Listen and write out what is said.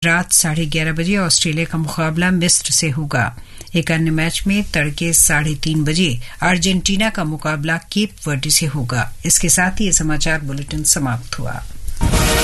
रात 11:30 बजे ऑस्ट्रेलिया का मुकाबला मिस्र से होगा। एक अन्य मैच में तड़के 3:30 बजे अर्जेंटीना का मुकाबला केप वर्डे से होगा। इसके साथ ही ये समाचार बुलेटिन समाप्त हुआ।